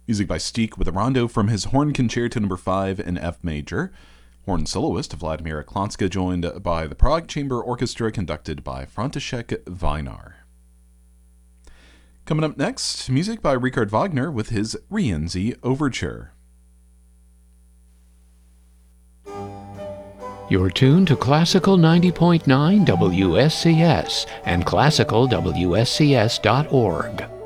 Music by Steek with a rondo from his Horn Concerto No. 5 in F major. Horn soloist Vladimir Klonska, joined by the Prague Chamber Orchestra conducted by František Vajnar. Coming up next, music by Richard Wagner with his Rienzi Overture. You're tuned to Classical 90.9 WSCS and classicalwscs.org.